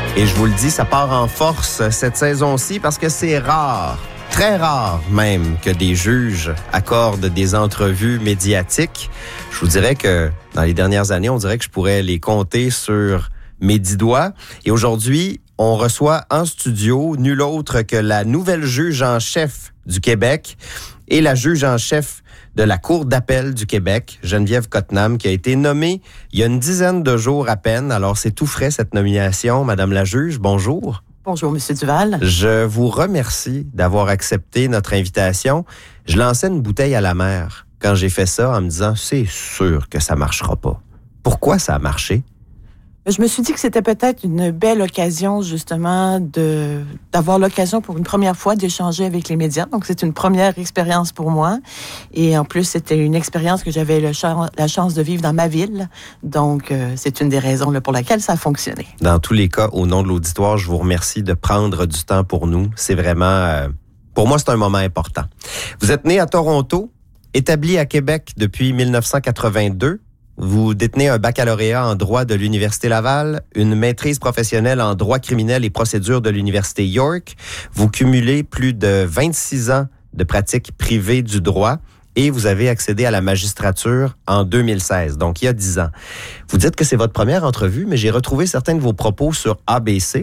Et je vous le dis, ça part en force cette saison-ci parce que c'est rare, très rare même, que des juges accordent des entrevues médiatiques. Je vous dirais que dans les dernières années, on dirait que je pourrais les compter sur mes 10 doigts. Et aujourd'hui, on reçoit en studio nul autre que la nouvelle juge en chef du Québec et la juge en chef de la Cour d'appel du Québec, Geneviève Cottenham, qui a été nommée il y a une dizaine de jours à peine. Alors, c'est tout frais, cette nomination. Madame la juge, bonjour. Bonjour, Monsieur Duval. Je vous remercie d'avoir accepté notre invitation. Je lançais une bouteille à la mer quand j'ai fait ça en me disant, c'est sûr que ça marchera pas. Pourquoi ça a marché? Je me suis dit que c'était peut-être une belle occasion, justement, d'avoir l'occasion pour une première fois d'échanger avec les médias. Donc, c'est une première expérience pour moi. Et en plus, c'était une expérience que j'avais la chance de vivre dans ma ville. Donc, c'est une des raisons là, pour laquelle ça a fonctionné. Dans tous les cas, au nom de l'auditoire, je vous remercie de prendre du temps pour nous. C'est vraiment, pour moi, c'est un moment important. Vous êtes né à Toronto, établi à Québec depuis 1982. Vous détenez un baccalauréat en droit de l'Université Laval, une maîtrise professionnelle en droit criminel et procédure de l'Université York. Vous cumulez plus de 26 ans de pratique privée du droit et vous avez accédé à la magistrature en 2016, donc il y a 10 ans. Vous dites que c'est votre première entrevue, mais j'ai retrouvé certains de vos propos sur ABC,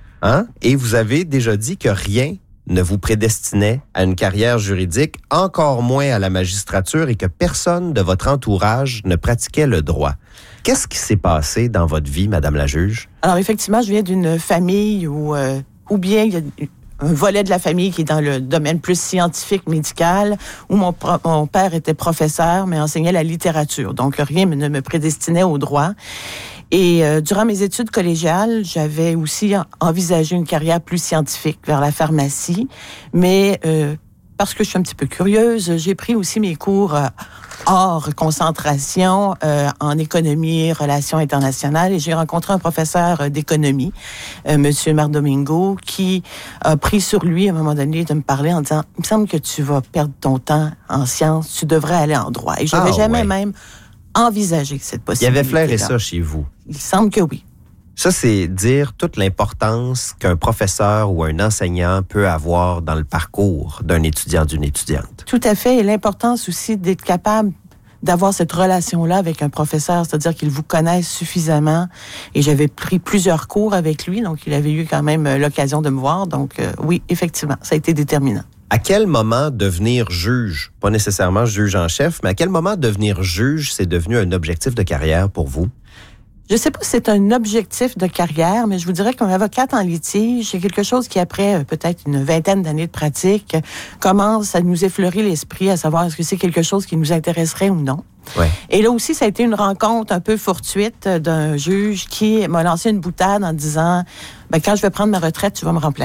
et vous avez déjà dit que rien ne vous prédestinait à une carrière juridique, encore moins à la magistrature, et que personne de votre entourage ne pratiquait le droit. Qu'est-ce qui s'est passé dans votre vie, Madame la juge? Alors, effectivement, je viens d'une famille où bien il y a un volet de la famille qui est dans le domaine plus scientifique, médical, où mon père était professeur, mais enseignait la littérature. Donc, rien ne me prédestinait au droit. Et durant mes études collégiales, j'avais aussi envisagé une carrière plus scientifique vers la pharmacie. Mais parce que je suis un petit peu curieuse, j'ai pris aussi mes cours hors concentration en économie, relations internationales. Et j'ai rencontré un professeur d'économie, Monsieur Mardomingo, qui a pris sur lui à un moment donné de me parler en disant « Il me semble que tu vas perdre ton temps en sciences, tu devrais aller en droit. » Et j'avais jamais même envisagé cette possibilité. Il y avait flairé ça chez vous. Il semble que oui. Ça, c'est dire toute l'importance qu'un professeur ou un enseignant peut avoir dans le parcours d'un étudiant, d'une étudiante. Tout à fait. Et l'importance aussi d'être capable d'avoir cette relation-là avec un professeur, c'est-à-dire qu'il vous connaisse suffisamment. Et j'avais pris plusieurs cours avec lui, donc il avait eu quand même l'occasion de me voir. Donc oui, effectivement, ça a été déterminant. À quel moment devenir juge, pas nécessairement juge en chef, mais à quel moment devenir juge, c'est devenu un objectif de carrière pour vous? Je ne sais pas si c'est un objectif de carrière, mais je vous dirais qu'un avocate en litige, c'est quelque chose qui, après peut-être une vingtaine d'années de pratique, commence à nous effleurer l'esprit, à savoir est-ce que c'est quelque chose qui nous intéresserait ou non. Ouais. Et là aussi, ça a été une rencontre un peu fortuite d'un juge qui m'a lancé une boutade en disant « Quand je vais prendre ma retraite, tu vas me remplacer. »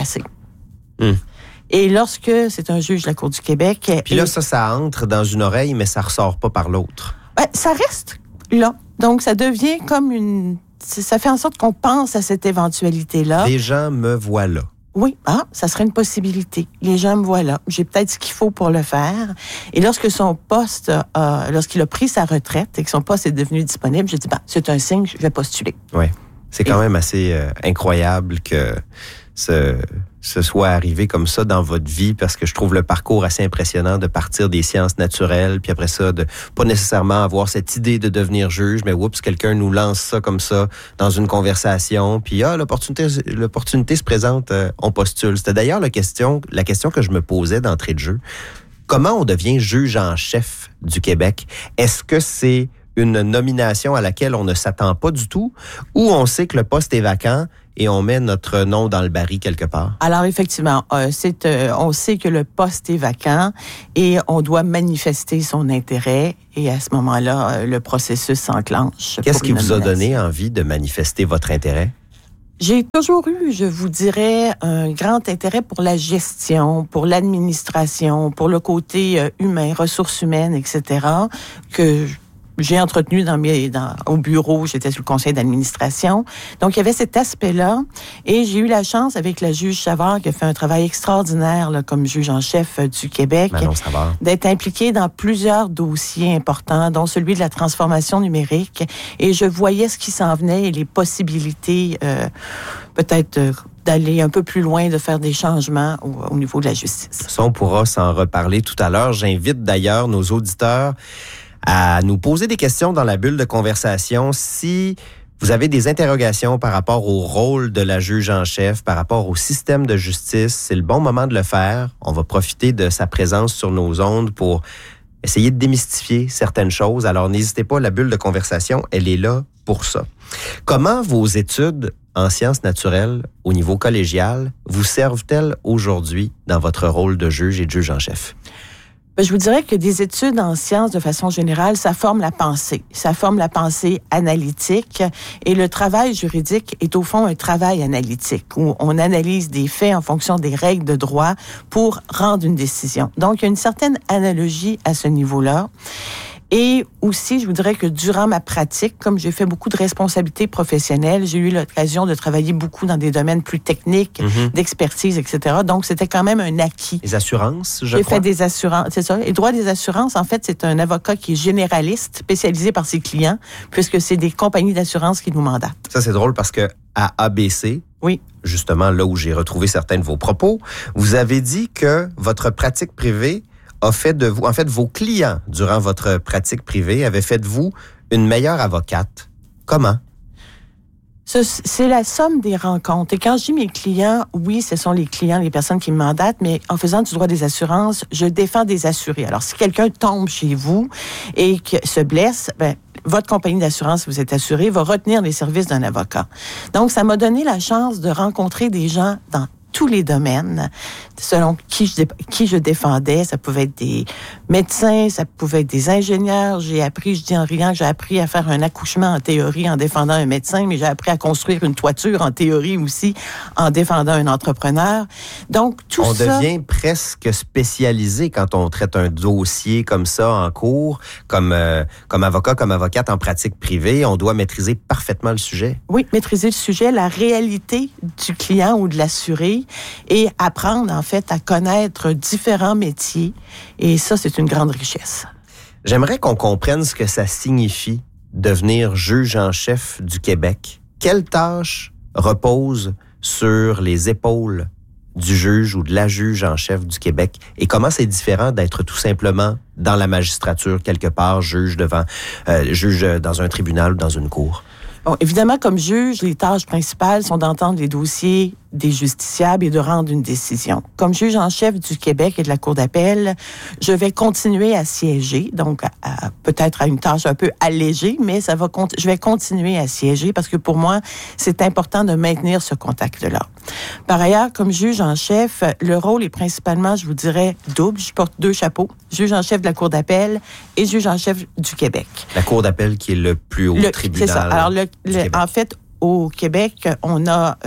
Et lorsque c'est un juge de la Cour du Québec... Puis là, ça entre dans une oreille, mais ça ressort pas par l'autre. Ça reste là. Donc, ça devient comme ça fait en sorte qu'on pense à cette éventualité-là. Les gens me voient là. Oui, ça serait une possibilité. Les gens me voient là. J'ai peut-être ce qu'il faut pour le faire. Et lorsque son poste, lorsqu'il a pris sa retraite et que son poste est devenu disponible, j'ai dit, c'est un signe, je vais postuler. Oui. C'est quand même assez incroyable que ce soit arrivé comme ça dans votre vie, parce que je trouve le parcours assez impressionnant de partir des sciences naturelles, puis après ça, de pas nécessairement avoir cette idée de devenir juge, mais quelqu'un nous lance ça comme ça dans une conversation, puis l'opportunité se présente, on postule. C'était d'ailleurs la question que je me posais d'entrée de jeu. Comment on devient juge en chef du Québec? Est-ce que c'est une nomination à laquelle on ne s'attend pas du tout, ou on sait que le poste est vacant et on met notre nom dans le baril quelque part? Alors, effectivement, on sait que le poste est vacant et on doit manifester son intérêt. Et à ce moment-là, le processus s'enclenche. Qu'est-ce qui vous a donné envie de manifester votre intérêt? J'ai toujours eu, je vous dirais, un grand intérêt pour la gestion, pour l'administration, pour le côté humain, ressources humaines, etc., que j'ai entretenu au bureau, j'étais sur le conseil d'administration. Donc, il y avait cet aspect-là. Et j'ai eu la chance, avec la juge Savard, qui a fait un travail extraordinaire là, comme juge en chef du Québec, d'être impliquée dans plusieurs dossiers importants, dont celui de la transformation numérique. Et je voyais ce qui s'en venait et les possibilités, peut-être... d'aller un peu plus loin, de faire des changements au niveau de la justice. Ça, on pourra s'en reparler tout à l'heure. J'invite d'ailleurs nos auditeurs à nous poser des questions dans la bulle de conversation. Si vous avez des interrogations par rapport au rôle de la juge en chef, par rapport au système de justice, c'est le bon moment de le faire. On va profiter de sa présence sur nos ondes pour essayer de démystifier certaines choses. Alors, n'hésitez pas, la bulle de conversation, elle est là pour ça. Comment vos études en sciences naturelles au niveau collégial vous servent-elles aujourd'hui dans votre rôle de juge et de juge en chef? Je vous dirais que des études en sciences, de façon générale, ça forme la pensée. Ça forme la pensée analytique. Et le travail juridique est au fond un travail analytique où on analyse des faits en fonction des règles de droit pour rendre une décision. Donc, il y a une certaine analogie à ce niveau-là. Et aussi, je vous dirais que durant ma pratique, comme j'ai fait beaucoup de responsabilités professionnelles, j'ai eu l'occasion de travailler beaucoup dans des domaines plus techniques, d'expertise, etc. Donc, c'était quand même un acquis. Les assurances, je crois. J'ai fait des assurances, c'est ça. Et droit des assurances, en fait, c'est un avocat qui est généraliste, spécialisé par ses clients, puisque c'est des compagnies d'assurance qui nous mandatent. Ça, c'est drôle parce que à ABC, oui, justement là où j'ai retrouvé certains de vos propos, vous avez dit que votre pratique privée a fait de vous, en fait, vos clients, durant votre pratique privée, avaient fait de vous une meilleure avocate. Comment? C'est la somme des rencontres. Et quand je dis mes clients, oui, ce sont les clients, les personnes qui me mandatent, mais en faisant du droit des assurances, je défends des assurés. Alors, si quelqu'un tombe chez vous et que se blesse, votre compagnie d'assurance, si vous êtes assuré, va retenir les services d'un avocat. Donc, ça m'a donné la chance de rencontrer des gens dans tous les domaines, selon qui je défendais. Ça pouvait être des médecins, ça pouvait être des ingénieurs. J'ai appris, je dis en riant, j'ai appris à faire un accouchement en théorie en défendant un médecin, mais j'ai appris à construire une toiture en théorie aussi en défendant un entrepreneur. Donc, on devient presque spécialisé quand on traite un dossier comme ça en cours, comme avocat, comme avocate en pratique privée. On doit maîtriser parfaitement le sujet. Oui, maîtriser le sujet, la réalité du client ou de l'assuré, et apprendre, en fait, à connaître différents métiers. Et ça, c'est une grande richesse. J'aimerais qu'on comprenne ce que ça signifie devenir juge en chef du Québec. Quelles tâches reposent sur les épaules du juge ou de la juge en chef du Québec? Et comment c'est différent d'être tout simplement dans la magistrature, quelque part, juge dans un tribunal ou dans une cour? Bon, évidemment, comme juge, les tâches principales sont d'entendre les dossiers des justiciables et de rendre une décision. Comme juge en chef du Québec et de la Cour d'appel, je vais continuer à siéger, donc peut-être à une tâche un peu allégée, mais je vais continuer à siéger parce que pour moi, c'est important de maintenir ce contact-là. Par ailleurs, comme juge en chef, le rôle est principalement, je vous dirais, double. Je porte 2 chapeaux, juge en chef de la Cour d'appel et juge en chef du Québec. La Cour d'appel qui est le plus haut tribunal. C'est ça. Alors, en fait, au Québec, on a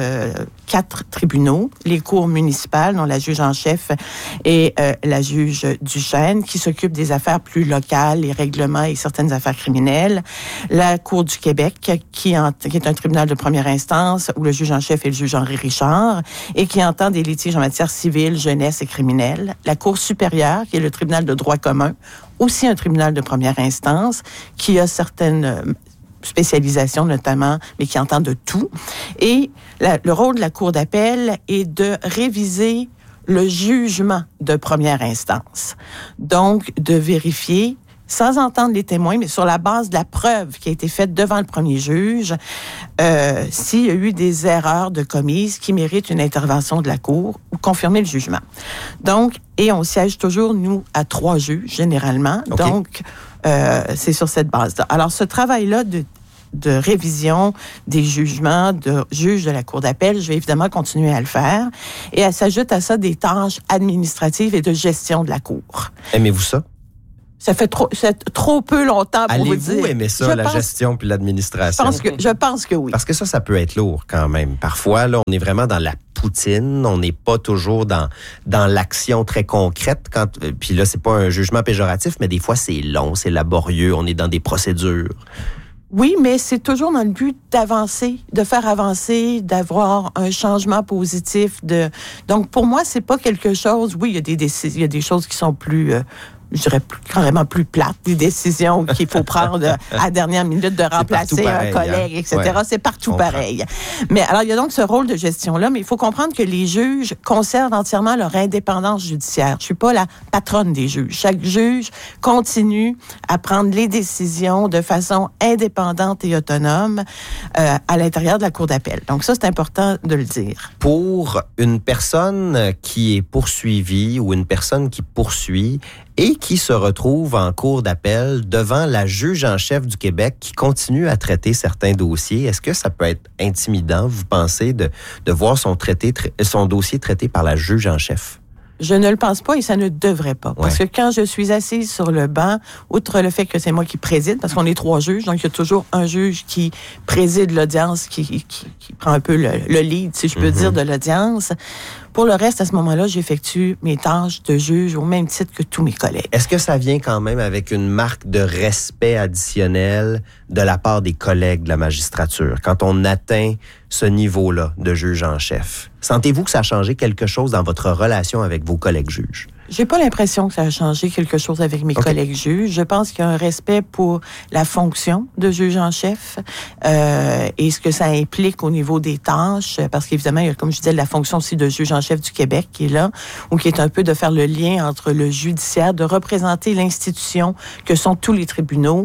4 tribunaux, les cours municipales, dont la juge en chef et la juge Duchesne, qui s'occupent des affaires plus locales, les règlements et certaines affaires criminelles. La Cour du Québec, qui est un tribunal de première instance, où le juge en chef est le juge Henri Richard, et qui entend des litiges en matière civile, jeunesse et criminelle. La Cour supérieure, qui est le tribunal de droit commun, aussi un tribunal de première instance, qui a certaines spécialisation notamment, mais qui entend de tout. Et le rôle de la Cour d'appel est de réviser le jugement de première instance. Donc, de vérifier, sans entendre les témoins, mais sur la base de la preuve qui a été faite devant le premier juge, s'il y a eu des erreurs de commises qui méritent une intervention de la Cour ou confirmer le jugement. Donc, et on siège toujours, nous, à 3 juges, généralement. Okay. Donc, c'est sur cette base-là. Alors, ce travail-là de révision des jugements de juges de la Cour d'appel, je vais évidemment continuer à le faire. Et s'ajoute à ça des tâches administratives et de gestion de la Cour. Aimez-vous ça? Ça fait trop peu longtemps pour vous dire. Allez-vous aimer ça, la gestion puis l'administration? Je pense que oui. Parce que ça peut être lourd quand même. Parfois, là, on est vraiment dans la poutine, on n'est pas toujours dans l'action très concrète. Puis là, c'est pas un jugement péjoratif, mais des fois, c'est long, c'est laborieux, on est dans des procédures. Oui, mais c'est toujours dans le but d'avancer, de faire avancer, d'avoir un changement positif. Donc, pour moi, c'est pas quelque chose... Oui, il y a des choses qui sont plus... je dirais carrément plus plates, des décisions qu'il faut prendre à la dernière minute de remplacer pareil, un collègue, etc. Ouais, c'est partout pareil. Mais alors, il y a donc ce rôle de gestion-là, mais il faut comprendre que les juges conservent entièrement leur indépendance judiciaire. Je suis pas la patronne des juges. Chaque juge continue à prendre les décisions de façon indépendante et autonome à l'intérieur de la cour d'appel. Donc ça, c'est important de le dire. Pour une personne qui est poursuivie ou une personne qui poursuit et qui se retrouve en cour d'appel devant la juge en chef du Québec qui continue à traiter certains dossiers. Est-ce que ça peut être intimidant, vous pensez, de voir son dossier traité par la juge en chef? Je ne le pense pas et ça ne devrait pas. Parce que quand je suis assise sur le banc, outre le fait que c'est moi qui préside, parce qu'on est 3 juges, donc il y a toujours un juge qui préside l'audience, qui prend un peu le lead, si je peux dire, de l'audience. Pour le reste, à ce moment-là, j'effectue mes tâches de juge au même titre que tous mes collègues. Est-ce que ça vient quand même avec une marque de respect additionnel de la part des collègues de la magistrature quand on atteint ce niveau-là de juge en chef? Sentez-vous que ça a changé quelque chose dans votre relation avec vos collègues juges? J'ai pas l'impression que ça a changé quelque chose avec mes collègues juges. Je pense qu'il y a un respect pour la fonction de juge en chef et ce que ça implique au niveau des tâches, parce qu'évidemment, il y a, comme je disais, la fonction aussi de juge en chef du Québec qui est là, ou qui est un peu de faire le lien entre le judiciaire, de représenter l'institution que sont tous les tribunaux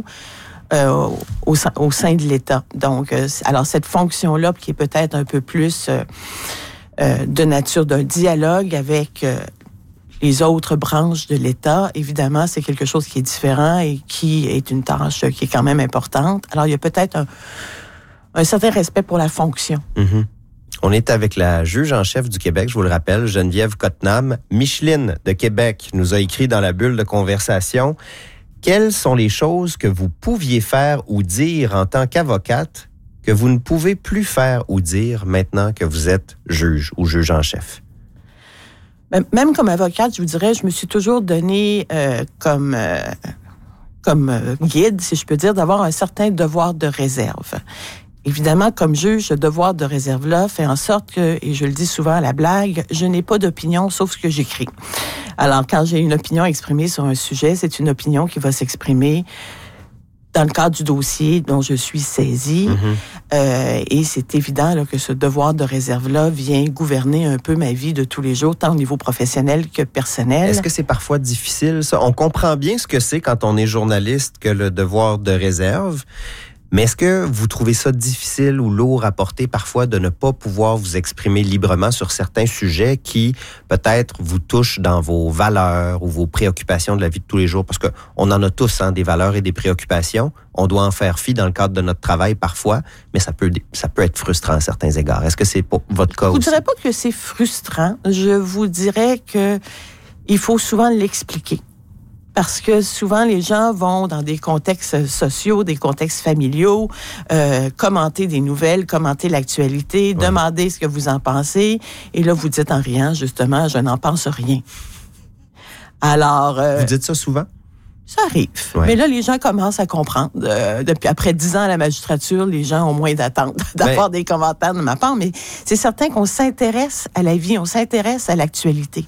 au sein de l'État. Donc, alors cette fonction-là, qui est peut-être un peu plus de nature d'un dialogue avec les autres branches de l'État, évidemment, c'est quelque chose qui est différent et qui est une tâche qui est quand même importante. Alors, il y a peut-être un certain respect pour la fonction. Mm-hmm. On est avec la juge en chef du Québec, je vous le rappelle, Geneviève Cottenham. Micheline de Québec nous a écrit dans la bulle de conversation. Quelles sont les choses que vous pouviez faire ou dire en tant qu'avocate que vous ne pouvez plus faire ou dire maintenant que vous êtes juge ou juge en chef? Même comme avocate, je vous dirais, je me suis toujours donné comme guide, si je peux dire, d'avoir un certain devoir de réserve. Évidemment, comme juge, ce devoir de réserve-là fait en sorte que, et je le dis souvent à la blague, je n'ai pas d'opinion sauf ce que j'écris. Alors, quand j'ai une opinion exprimée sur un sujet, c'est une opinion qui va s'exprimer dans le cadre du dossier dont je suis saisie. Et c'est évident là, que ce devoir de réserve-là vient gouverner un peu ma vie de tous les jours, tant au niveau professionnel que personnel. Est-ce que c'est parfois difficile, ça? On comprend bien ce que c'est quand on est journaliste que le devoir de réserve. Mais est-ce que vous trouvez ça difficile ou lourd à porter parfois de ne pas pouvoir vous exprimer librement sur certains sujets qui, peut-être, vous touchent dans vos valeurs ou vos préoccupations de la vie de tous les jours? Parce qu'on en a tous, des valeurs et des préoccupations. On doit en faire fi dans le cadre de notre travail parfois, mais ça peut être frustrant à certains égards. Est-ce que c'est pas votre cas aussi? Je ne dirais pas que c'est frustrant. Je vous dirais que il faut souvent l'expliquer. Parce que souvent, les gens vont dans des contextes sociaux, des contextes familiaux, commenter des nouvelles, commenter l'actualité, demander ce que vous en pensez. Et là, vous dites en riant, justement, je n'en pense rien. Alors... vous dites ça souvent? Ça arrive. Ouais. Mais là, les gens commencent à comprendre. Depuis après 10 ans à la magistrature, les gens ont moins d'attente d'avoir des commentaires de ma part. Mais c'est certain qu'on s'intéresse à la vie, on s'intéresse à l'actualité.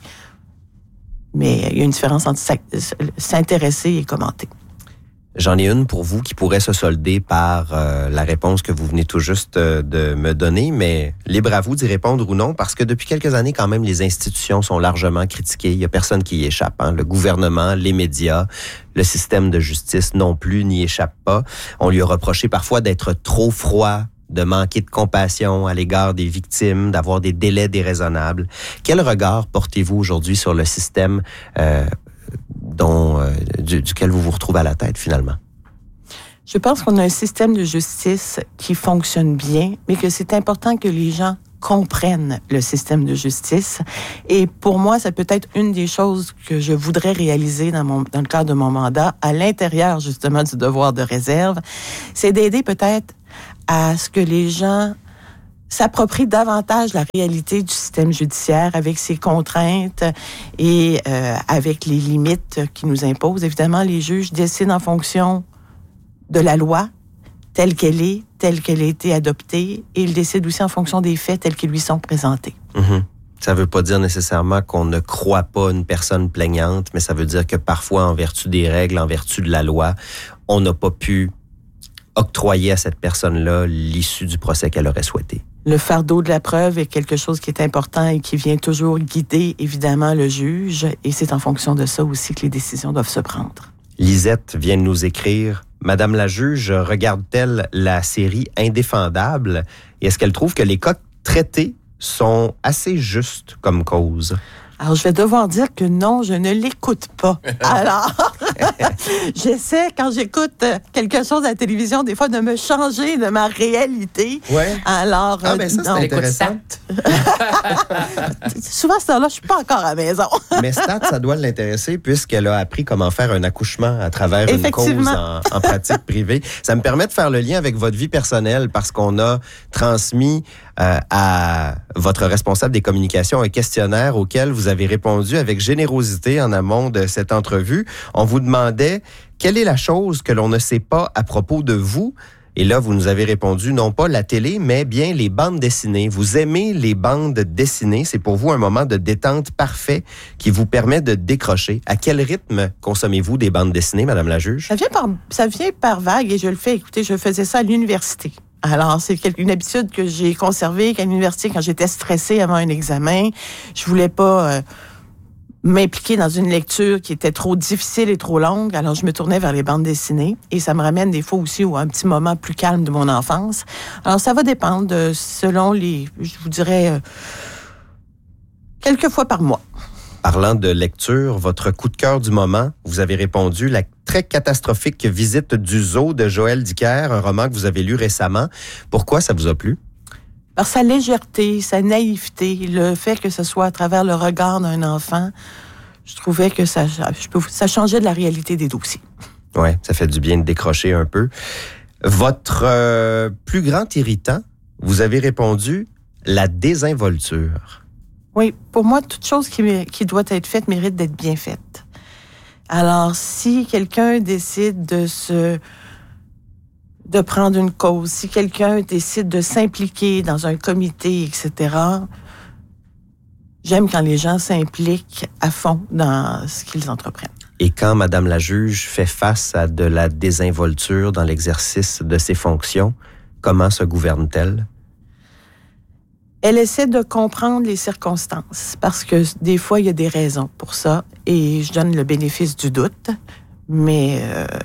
Mais il y a une différence entre s'intéresser et commenter. J'en ai une pour vous qui pourrait se solder par la réponse que vous venez tout juste de me donner, mais libre à vous d'y répondre ou non, parce que depuis quelques années, quand même, les institutions sont largement critiquées. Il n'y a personne qui y échappe. Le gouvernement, les médias, le système de justice non plus n'y échappe pas. On lui a reproché parfois d'être trop froid, de manquer de compassion à l'égard des victimes, d'avoir des délais déraisonnables. Quel regard portez-vous aujourd'hui sur le système duquel vous vous retrouvez à la tête, finalement? Je pense qu'on a un système de justice qui fonctionne bien, mais que c'est important que les gens comprennent le système de justice. Et pour moi, ça peut être une des choses que je voudrais réaliser dans le cadre de mon mandat, à l'intérieur, justement, du devoir de réserve, c'est d'aider peut-être à ce que les gens s'approprient davantage la réalité du système système judiciaire, avec ses contraintes et avec les limites qui nous imposent. Évidemment, les juges décident en fonction de la loi telle qu'elle a été adoptée, et ils décident aussi en fonction des faits tels qu'ils lui sont présentés. Mm-hmm. Ça ne veut pas dire nécessairement qu'on ne croit pas une personne plaignante, mais ça veut dire que parfois, en vertu des règles, en vertu de la loi, on n'a pas pu octroyer à cette personne-là l'issue du procès qu'elle aurait souhaité. Le fardeau de la preuve est quelque chose qui est important et qui vient toujours guider, évidemment, le juge, et c'est en fonction de ça aussi que les décisions doivent se prendre. Lisette vient de nous écrire « Madame la juge regarde-t-elle la série Indéfendable et est-ce qu'elle trouve que les cas traités sont assez justes comme cause? » Alors, je vais devoir dire que non, je ne l'écoute pas. Alors, j'essaie, quand j'écoute quelque chose à la télévision, des fois, de me changer de ma réalité. Ouais. Alors, ça, c'est intéressant. Souvent, à cette heure-là, je suis pas encore à la maison. Mais Stat, ça doit l'intéresser puisqu'elle a appris comment faire un accouchement à travers une cause en pratique privée. Ça me permet de faire le lien avec votre vie personnelle parce qu'on a transmis à votre responsable des communications un questionnaire auquel vous avez répondu avec générosité en amont de cette entrevue. On vous demandait quelle est la chose que l'on ne sait pas à propos de vous. Et là, vous nous avez répondu non pas la télé, mais bien les bandes dessinées. Vous aimez les bandes dessinées. C'est pour vous un moment de détente parfait qui vous permet de décrocher. À quel rythme consommez-vous des bandes dessinées, Madame la juge? Ça vient par vague et je le fais. Écoutez, je faisais ça à l'université. Alors, c'est une habitude que j'ai conservée qu'à l'université, quand j'étais stressée avant un examen, je voulais pas m'impliquer dans une lecture qui était trop difficile et trop longue. Alors, je me tournais vers les bandes dessinées et ça me ramène des fois aussi à un petit moment plus calme de mon enfance. Alors, ça va dépendre selon je vous dirais, quelques fois par mois. Parlant de lecture, votre coup de cœur du moment, vous avez répondu la très catastrophique visite du zoo de Joël Dicker, un roman que vous avez lu récemment. Pourquoi ça vous a plu? Par sa légèreté, sa naïveté, le fait que ce soit à travers le regard d'un enfant, je trouvais que ça changeait de la réalité des dossiers. Oui, ça fait du bien de décrocher un peu. Votre plus grand irritant, vous avez répondu la désinvolture. Oui, pour moi, toute chose qui doit être faite mérite d'être bien faite. Alors, si quelqu'un décide de prendre une cause, si quelqu'un décide de s'impliquer dans un comité, etc., j'aime quand les gens s'impliquent à fond dans ce qu'ils entreprennent. Et quand Madame la juge fait face à de la désinvolture dans l'exercice de ses fonctions, comment se gouverne-t-elle? Elle essaie de comprendre les circonstances parce que des fois, il y a des raisons pour ça et je donne le bénéfice du doute, mais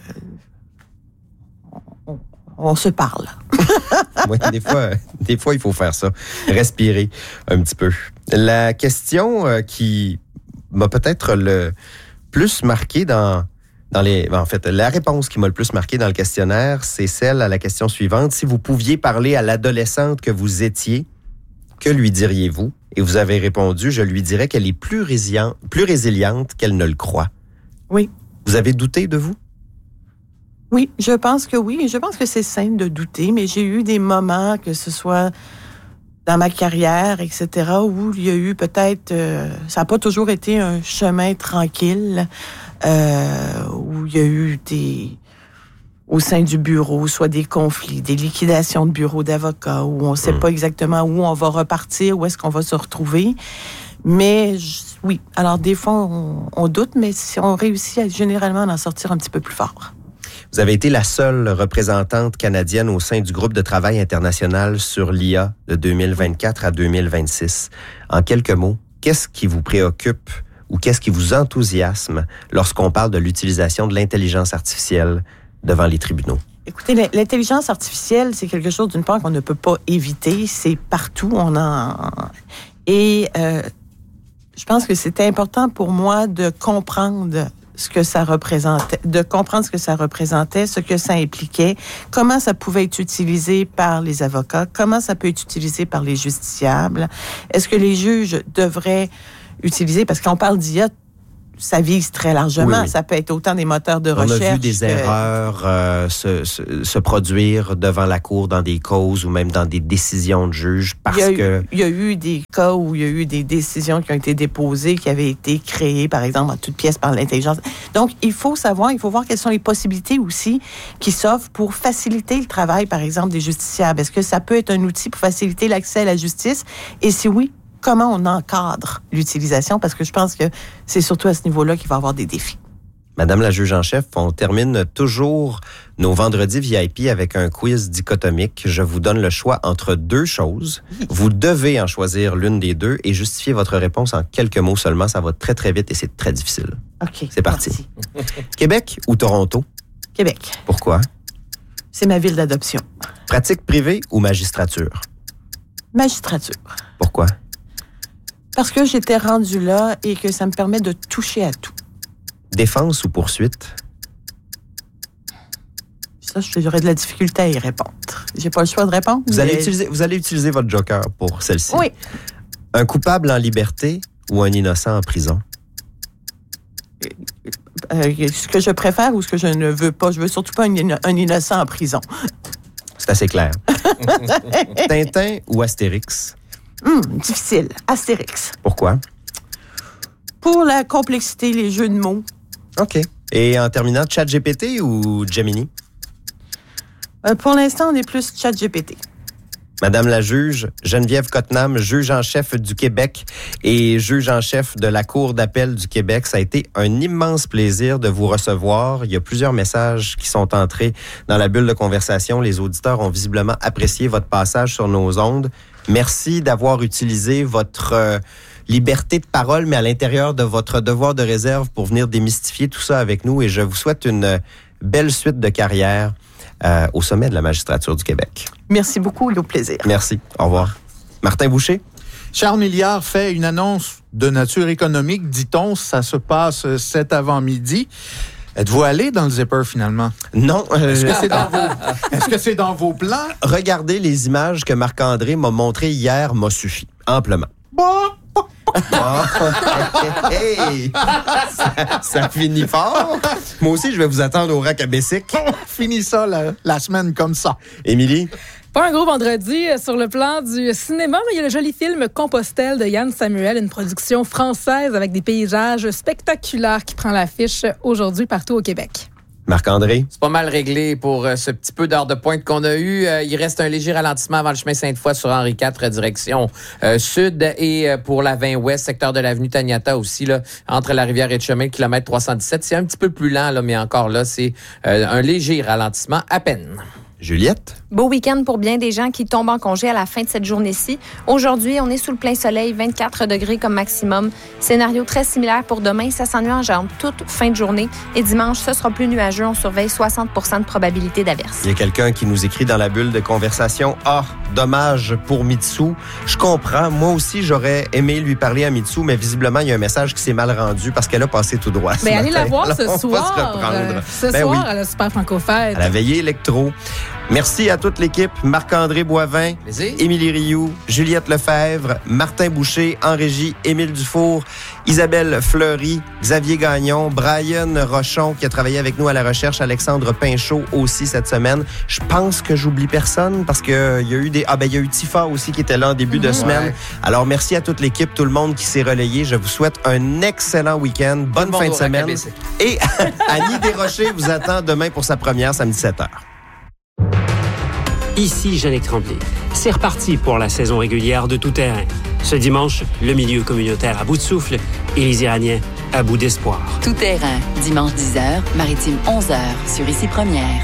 on se parle. Oui, des fois, il faut faire ça. Respirer un petit peu. La question qui m'a peut-être le plus marqué en fait, la réponse qui m'a le plus marqué dans le questionnaire, c'est celle à la question suivante. Si vous pouviez parler à l'adolescente que vous étiez, que lui diriez-vous? Et vous avez répondu, je lui dirais qu'elle est plus résiliente qu'elle ne le croit. Oui. Vous avez douté de vous? Oui, je pense que oui. Je pense que c'est sain de douter, mais j'ai eu des moments, que ce soit dans ma carrière, etc., où il y a eu peut-être... ça n'a pas toujours été un chemin tranquille, où il y a eu au sein du bureau, soit des conflits, des liquidations de bureaux d'avocats, où on ne sait pas exactement où on va repartir, où est-ce qu'on va se retrouver. Mais oui, alors des fois, on doute, mais si on réussit généralement à en sortir un petit peu plus fort. Vous avez été la seule représentante canadienne au sein du groupe de travail international sur l'IA de 2024 à 2026. En quelques mots, qu'est-ce qui vous préoccupe ou qu'est-ce qui vous enthousiasme lorsqu'on parle de l'utilisation de l'intelligence artificielle devant les tribunaux? Écoutez, l'intelligence artificielle, c'est quelque chose, d'une part, qu'on ne peut pas éviter. C'est partout. Et je pense que c'était important pour moi de comprendre ce que ça représentait, ce que ça impliquait, comment ça pouvait être utilisé par les avocats, comment ça peut être utilisé par les justiciables. Est-ce que les juges devraient utiliser, parce qu'on parle d'IA, ça vise très largement. Oui. Ça peut être autant des moteurs de recherche. On a vu des erreurs se produire devant la cour dans des causes ou même dans des décisions de juge parce que... Il y a eu des cas où il y a eu des décisions qui ont été déposées, qui avaient été créées, par exemple, en toute pièce par l'intelligence. Donc, il faut voir quelles sont les possibilités aussi qui s'offrent pour faciliter le travail, par exemple, des justiciables. Est-ce que ça peut être un outil pour faciliter l'accès à la justice? Et si oui, comment on encadre l'utilisation? Parce que je pense que c'est surtout à ce niveau-là qu'il va y avoir des défis. Madame la juge en chef, on termine toujours nos vendredis VIP avec un quiz dichotomique. Je vous donne le choix entre deux choses. Vous devez en choisir l'une des deux et justifier votre réponse en quelques mots seulement. Ça va très, très vite et c'est très difficile. OK. C'est parti. Québec ou Toronto? Québec. Pourquoi? C'est ma ville d'adoption. Pratique privée ou magistrature? Magistrature. Pourquoi? Parce que j'étais rendue là et que ça me permet de toucher à tout. Défense ou poursuite? Ça, j'aurais de la difficulté à y répondre. J'ai pas le choix de répondre. Vous allez utiliser votre joker pour celle-ci. Oui. Un coupable en liberté ou un innocent en prison? Ce que je préfère ou ce que je ne veux pas. Je veux surtout pas un innocent en prison. C'est assez clair. Tintin ou Astérix? Difficile. Astérix. Pourquoi? Pour la complexité, les jeux de mots. OK. Et en terminant, ChatGPT ou Gemini? Pour l'instant, on est plus ChatGPT. Madame la juge, Geneviève Cottenham, juge en chef du Québec et juge en chef de la Cour d'appel du Québec. Ça a été un immense plaisir de vous recevoir. Il y a plusieurs messages qui sont entrés dans la bulle de conversation. Les auditeurs ont visiblement apprécié votre passage sur nos ondes. Merci d'avoir utilisé votre liberté de parole, mais à l'intérieur de votre devoir de réserve pour venir démystifier tout ça avec nous. Et je vous souhaite une belle suite de carrière au sommet de la magistrature du Québec. Merci beaucoup et au plaisir. Merci. Au revoir. Martin Boucher. Charles Milliard fait une annonce de nature économique, dit-on. Ça se passe cet avant-midi. Êtes-vous allé dans le zipper, finalement? Non. Est-ce que c'est dans vos plans? Regardez les images que Marc-André m'a montrées hier m'a suffi, amplement. Hey! Ça finit fort. Moi aussi, je vais vous attendre au rack à Bessic. Finis ça la semaine comme ça. Émilie? Pas un gros vendredi sur le plan du cinéma, mais il y a le joli film Compostelle de Yann Samuel, une production française avec des paysages spectaculaires qui prend l'affiche aujourd'hui partout au Québec. Marc-André? C'est pas mal réglé pour ce petit peu d'heure de pointe qu'on a eu. Il reste un léger ralentissement avant le chemin Sainte-Foy sur Henri IV, direction sud. Et pour la 20 ouest, secteur de l'avenue Taniata aussi, là, entre la rivière et le chemin, kilomètre 317. C'est un petit peu plus lent, là, mais encore là, c'est un léger ralentissement à peine. Juliette? Beau week-end pour bien des gens qui tombent en congé à la fin de cette journée-ci. Aujourd'hui, on est sous le plein soleil, 24 degrés comme maximum. Scénario très similaire pour demain. Ça s'ennuage en toute fin de journée. Et dimanche, ce sera plus nuageux. On surveille 60% de probabilité d'averse. Il y a quelqu'un qui nous écrit dans la bulle de conversation. Ah, dommage pour Mitsou. Je comprends. Moi aussi, j'aurais aimé lui parler à Mitsou, mais visiblement, il y a un message qui s'est mal rendu parce qu'elle a passé tout droit. Ben, allez la voir ce soir. soir. Ce soir, oui. à la Super Franco-Fête. À la veillée électro. Merci à toute l'équipe. Marc-André Boivin, Plaisir. Émilie Rioux, Juliette Lefebvre, Martin Boucher, en régie, Émile Dufour, Isabelle Fleury, Xavier Gagnon, Brian Rochon qui a travaillé avec nous à la recherche, Alexandre Pinchot aussi cette semaine. Je pense que j'oublie personne parce que il y a eu il y a eu Tifa aussi qui était là en début de semaine. Ouais. Alors merci à toute l'équipe, tout le monde qui s'est relayé. Je vous souhaite un excellent week-end, bonne fin de semaine. Et Annie Desrochers vous attend demain pour sa première samedi 7h. Ici Jeannick Tremblay. C'est reparti pour la saison régulière de Tout Terrain. Ce dimanche, le milieu communautaire à bout de souffle et les Iraniens à bout d'espoir. Tout terrain, dimanche 10h, Maritime 11h, sur Ici Première.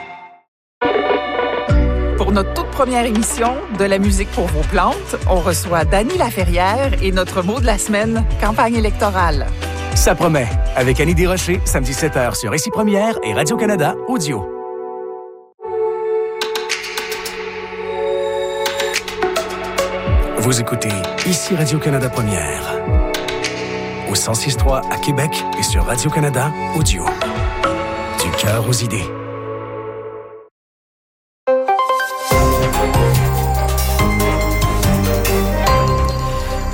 Pour notre toute première émission de la musique pour vos plantes, on reçoit Dany Laferrière et notre mot de la semaine, campagne électorale. Ça promet, avec Annie Desrochers, samedi 7h sur Ici Première et Radio-Canada Audio. Vous écoutez Ici Radio-Canada Première. Au 106.3 à Québec et sur Radio-Canada Audio. Du cœur aux idées.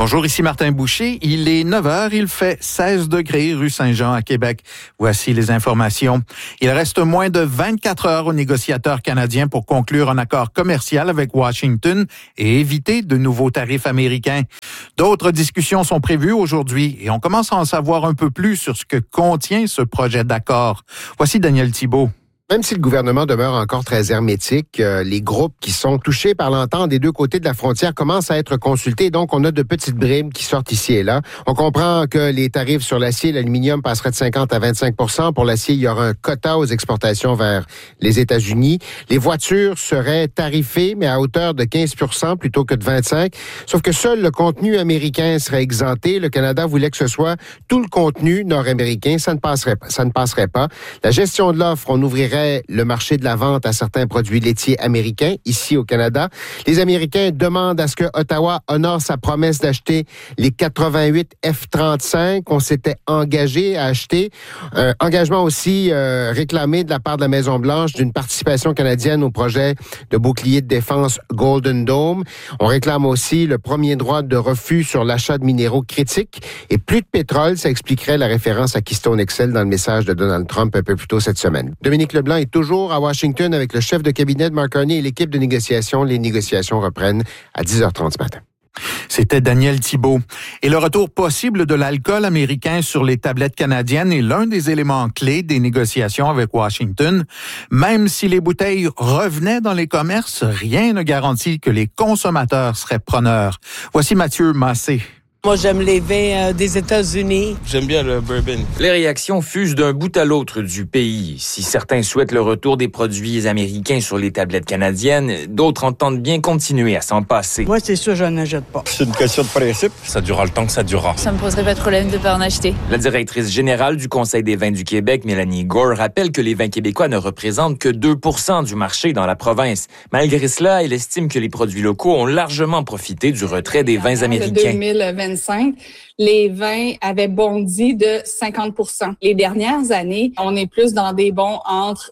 Bonjour, ici Martin Boucher. Il est 9h, il fait 16 degrés rue Saint-Jean à Québec. Voici les informations. Il reste moins de 24 heures aux négociateurs canadiens pour conclure un accord commercial avec Washington et éviter de nouveaux tarifs américains. D'autres discussions sont prévues aujourd'hui et on commence à en savoir un peu plus sur ce que contient ce projet d'accord. Voici Daniel Thibault. Même si le gouvernement demeure encore très hermétique, les groupes qui sont touchés par l'entente des deux côtés de la frontière commencent à être consultés. Donc, on a de petites bribes qui sortent ici et là. On comprend que les tarifs sur l'acier et l'aluminium passeraient de 50 à 25 %. Pour l'acier, il y aura un quota aux exportations vers les États-Unis. Les voitures seraient tarifées, mais à hauteur de 15 % plutôt que de 25 %. Sauf que seul le contenu américain serait exempté. Le Canada voulait que ce soit tout le contenu nord-américain. Ça ne passerait pas. La gestion de l'offre, on ouvrirait le marché de la vente à certains produits laitiers américains ici au Canada. Les Américains demandent à ce que Ottawa honore sa promesse d'acheter les 88 F-35 qu'on s'était engagé à acheter. Engagement aussi réclamé de la part de la Maison-Blanche d'une participation canadienne au projet de bouclier de défense Golden Dome. On réclame aussi le premier droit de refus sur l'achat de minéraux critiques et plus de pétrole. Ça expliquerait la référence à Keystone XL dans le message de Donald Trump un peu plus tôt cette semaine. Dominique Leblanc est toujours à Washington avec le chef de cabinet de Mark Carney et l'équipe de négociation. Les négociations reprennent à 10h30 ce matin. C'était Daniel Thibault. Et le retour possible de l'alcool américain sur les tablettes canadiennes est l'un des éléments clés des négociations avec Washington. Même si les bouteilles revenaient dans les commerces, rien ne garantit que les consommateurs seraient preneurs. Voici Mathieu Massé. Moi, j'aime les vins des États-Unis. J'aime bien le bourbon. Les réactions fusent d'un bout à l'autre du pays. Si certains souhaitent le retour des produits américains sur les tablettes canadiennes, d'autres entendent bien continuer à s'en passer. Moi, c'est sûr, je n'achète pas. C'est une question de principe. Ça durera le temps que ça durera. Ça me poserait pas de problème de pas en acheter. La directrice générale du Conseil des vins du Québec, Mélanie Gore, rappelle que les vins québécois ne représentent que 2 % du marché dans la province. Malgré cela, elle estime que les produits locaux ont largement profité du retrait des vins américains. 2025, les vins avaient bondi de 50 %. Les dernières années, on est plus dans des bons entre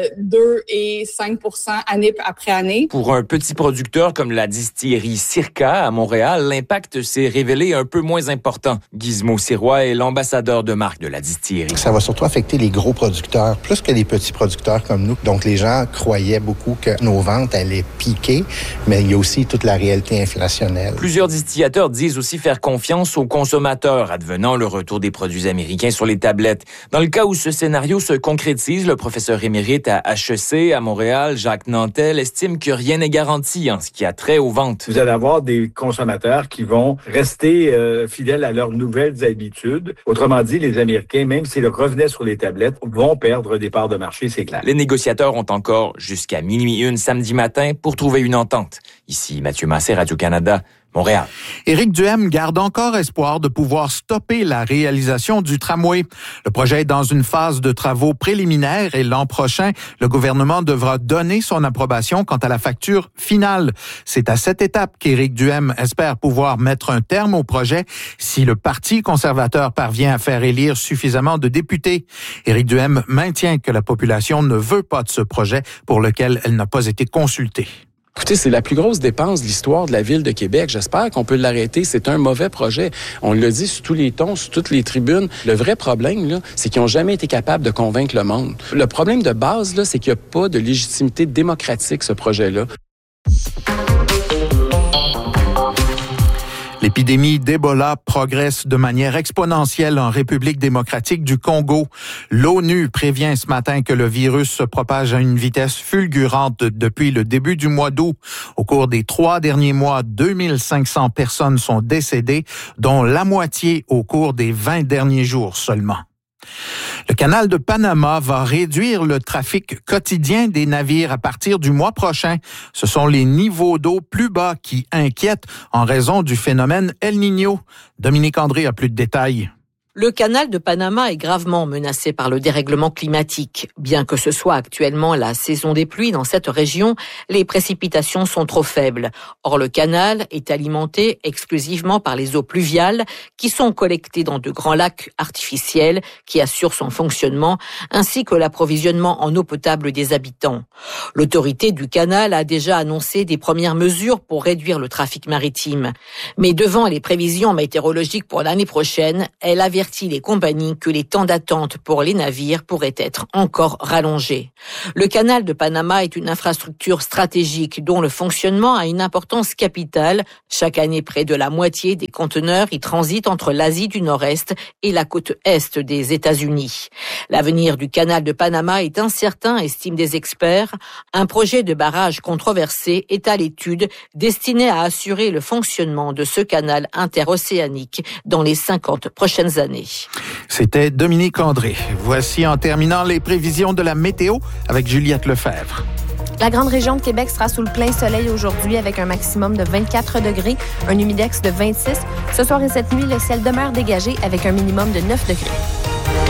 2 et 5 % année après année. Pour un petit producteur comme la distillerie Circa à Montréal, l'impact s'est révélé un peu moins important. Gizmo Sirois est l'ambassadeur de marque de la distillerie. Ça va surtout affecter les gros producteurs, plus que les petits producteurs comme nous. Donc, les gens croyaient beaucoup que nos ventes allaient piquer, mais il y a aussi toute la réalité inflationnelle. Plusieurs distillateurs disent aussi faire confiance aux consommateurs, advenant le retour des produits américains sur les tablettes. Dans le cas où ce scénario se concrétise, le professeur émérite à HEC à Montréal, Jacques Nantel, estime que rien n'est garanti en ce qui a trait aux ventes. Vous allez avoir des consommateurs qui vont rester fidèles à leurs nouvelles habitudes. Autrement dit, les Américains, même s'ils revenaient sur les tablettes, vont perdre des parts de marché, c'est clair. Les négociateurs ont encore jusqu'à 12:01 samedi matin pour trouver une entente. Ici, Mathieu Massé, Radio-Canada, Montréal. Éric Duhem garde encore espoir de pouvoir stopper la réalisation du tramway. Le projet est dans une phase de travaux préliminaires et l'an prochain, le gouvernement devra donner son approbation quant à la facture finale. C'est à cette étape qu'Éric Duhem espère pouvoir mettre un terme au projet si le Parti conservateur parvient à faire élire suffisamment de députés. Éric Duhem maintient que la population ne veut pas de ce projet pour lequel elle n'a pas été consultée. Écoutez, c'est la plus grosse dépense de l'histoire de la Ville de Québec. J'espère qu'on peut l'arrêter. C'est un mauvais projet. On le dit sur tous les tons, sur toutes les tribunes. Le vrai problème, là, c'est qu'ils n'ont jamais été capables de convaincre le monde. Le problème de base, là, c'est qu'il n'y a pas de légitimité démocratique, ce projet-là. L'épidémie d'Ebola progresse de manière exponentielle en République démocratique du Congo. L'ONU prévient ce matin que le virus se propage à une vitesse fulgurante depuis le début du mois d'août. Au cours des 3 derniers mois, 2500 personnes sont décédées, dont la moitié au cours des 20 derniers jours seulement. Le canal de Panama va réduire le trafic quotidien des navires à partir du mois prochain. Ce sont les niveaux d'eau plus bas qui inquiètent en raison du phénomène El Niño. Dominique André a plus de détails. Le canal de Panama est gravement menacé par le dérèglement climatique. Bien que ce soit actuellement la saison des pluies dans cette région, les précipitations sont trop faibles. Or, le canal est alimenté exclusivement par les eaux pluviales qui sont collectées dans de grands lacs artificiels qui assurent son fonctionnement, ainsi que l'approvisionnement en eau potable des habitants. L'autorité du canal a déjà annoncé des premières mesures pour réduire le trafic maritime. Mais devant les prévisions météorologiques pour l'année prochaine, elle avertit les compagnies que les temps d'attente pour les navires pourraient être encore rallongés. Le canal de Panama est une infrastructure stratégique dont le fonctionnement a une importance capitale. Chaque année, près de la moitié des conteneurs y transitent entre l'Asie du Nord-Est et la côte Est des États-Unis. L'avenir du canal de Panama est incertain, estiment des experts. Un projet de barrage controversé est à l'étude, destiné à assurer le fonctionnement de ce canal interocéanique dans les 50 prochaines années. C'était Dominique André. Voici en terminant les prévisions de la météo avec Juliette Lefebvre. La grande région de Québec sera sous le plein soleil aujourd'hui avec un maximum de 24 degrés, un humidex de 26. Ce soir et cette nuit, le ciel demeure dégagé avec un minimum de 9 degrés.